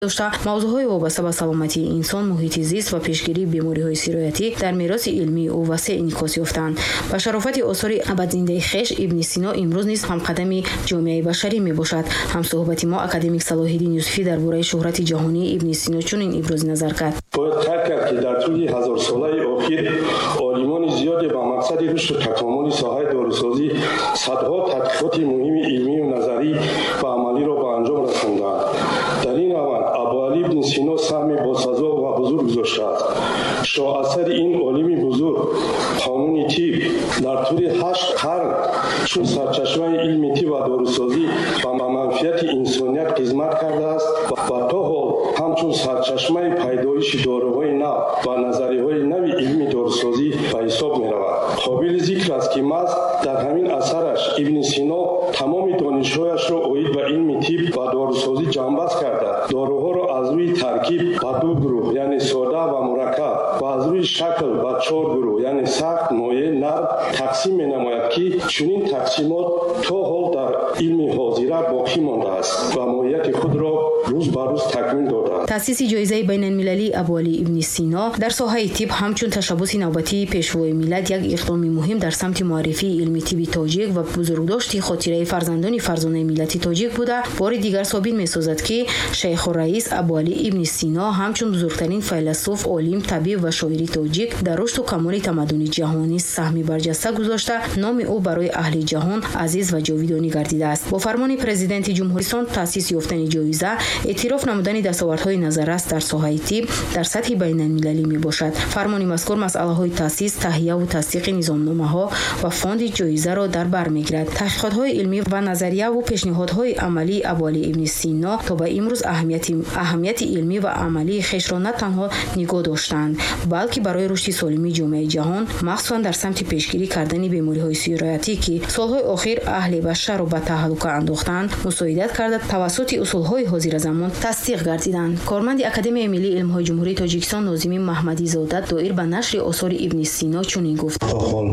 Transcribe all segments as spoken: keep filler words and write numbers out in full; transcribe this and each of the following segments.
داشته موضوعهای وابسته به سلامتی انسان، محیط زیست و پیشگیری بیماری‌های سیرایتی در میراث علمی او وسیع انعکاس یافتند. با شرافت آثار ابدزنده خویش ابن سینا امروز نیز همقدم جامعه بشری میباشد. هم صحبت ما اکادمیک صلاح‌الدین یوسفی درباره شهرت جهانی ابن سینا چنین ابراز نظر کرد. باید تاکید کرد که در طول هزار ساله اخیر عالمان زیادی با مقصد رشد و تکامل ساحه داروسازی صدها تحقیقات مهم علمی و نظری و عملی را به انجام رساندند. در این روند ابوعلی ابن سینا سهم باسزا و بزرگ گذاشته است. شاهاثر این عالم بزرگ قانون طب در طول هشت قرن چون سرچشمه علم طب و داروسازی و منفعت انسانیت خدمت کرده است و تا حال همچون سرچشمه پیدایش داروهای نو و نظریه‌های نوی علمی داروسازی به حساب می‌رود. قابل ذکر است که محض در همین اثرش ابن سینا تمام دانش‌هایش را اوید به علم طب و داروسازی جنبش کرده. داروها را از روی ترکیب به دو گروه یعنی ساده و مرکب و از روی شکل به چهار گروه یعنی سخت، مایع، نرم تقسیم می‌نماید که چنین تقسیمات تا حال در علم حاضره باقی مانده است و ماهیت خود را روز به روز تکمیل داده است. تأسیس جایزه بین المللی ابوعلی ابن سینا در ساحه طب همچون تشبث نوبتی پیشوای ملت یک اقدام مهم در سمت معرفی علم طب تاجیک و بزرگداشت خاطره فرزندان فرزانه ملت تاجیک بوده بار دیگر ثابت می‌سازد که شیخ الرئیس ابوعلی ابن سینا همچون بزرگترین فیلسوف، عالم، طبیب و شاعر تاجیک در رشد و کمال تمدن جهانی سهمی برجسته گذاشته نام او برای اهل جهان عزیز و جاویدانی گردیده است. با فرمان پرزیدنت جمهوری اسلامی تأسیس یافتن جایزه اعتراف نمودن دستاوردهای نظررس در ساحه طب در سطح بین المللی میباشد. فرمان مذکور مسئله‌های تأسیس، تهیه و تصدیق نظامنامه‌ها و فاند جایزه را در بر میگیرد. تحقیقات‌های علمی و نظریه و پیشنهادهای عملی ابوعلی ابن سینا تا به امروز اهمیت اهمیت علمی و عملی خویش را نه تنها نگاه داشتند بلکه برای رشد سالم جامعه جهان مخصوصا در سمت پیشگیری کردن بیماری‌های سیرایتی که سالهای اخیر اهل بشر را به تهلکه انداختند مساعدت کرده توسط اصول‌های حاضر زمان تصدیق گردیدند. کارمند اکادمی ملی علم‌های جمهوری تاجیکستان ناظم محمدی زاده دایر به نشر آثار ابن سینا چنین گفت: تا حال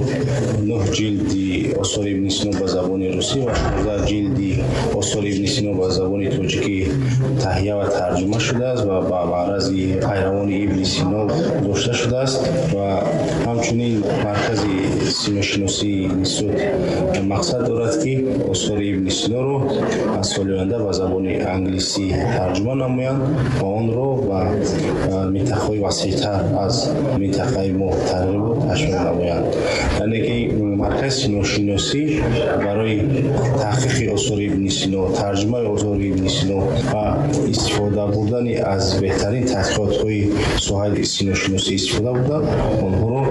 نه جلدی آثار ابن سینا به زبان روسی و پانزده جلدی آثار ابن سینا به زبان تاجیکی تهیه و ترجمه شده است و به معرض پیروان ابن سینا گذاشته شده است و همچنین مرکز سینا شناسی اینستیتوت مقصد دارد که آثار ابن سینا را از سال آینده به زبان انگلیسی ترجمه نمایند و آن را به منطقه‌های وسیع‌تر از منطقه ما تغییر و تشمیل نمایند. یعنی که مرکز سینا شناسی برای تحقیق آثار ابن سینا، ترجمه آثار ابن سینا و استفاده بردن از بهترین تحقیقات‌های ساحه سینا شناسی استفاده بوده آنها را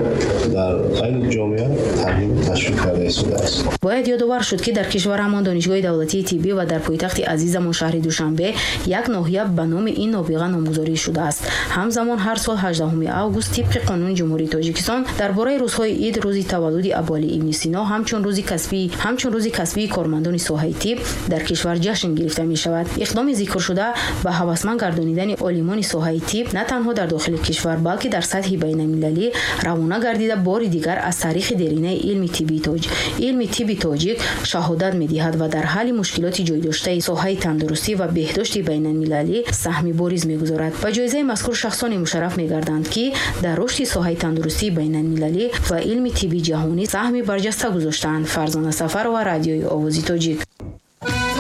در بین جامعه تغییر و تشویق کرده است. باید یادآور شد که در کشور همان دانشگاه دولتی طبی و در پایتخت عزیزمان شهر دوشنبه یک ناحیه به نام این نابغه نامگذاری شده است. همزمان هر سال هجدهم اوگوست طبق قانون جمهوری تاجیکستان درباره روزهای عید، روز تولد ابوعلی ابن سینا همچون روز کسبی همچون روز کسبی کارمندان ساحه طب در کشور جشن گرفته می شود. اقدام ذکر شده به هوسمند گردانیدن عالمان ساحه طب نه تنها در داخل کشور بلکه در سطح بین المللی روانه گردیده بار دیگر از تاریخ دیرینه علم طبی تاج علم طبی تاجیک شهادت می‌دهد و در حل مشکلات جای داشته ساحه تندرستی و بهداشت بین المللی سهمی بارز می‌گذارد. با جایزه مذکور شخصان مشرف می‌گردند که در رشد ساحه تندرستی بین المللی و علم طبی جهانی سهمی برجسته گذاشتند. فرزانه سفر و رادیوی آوازی تاجیک.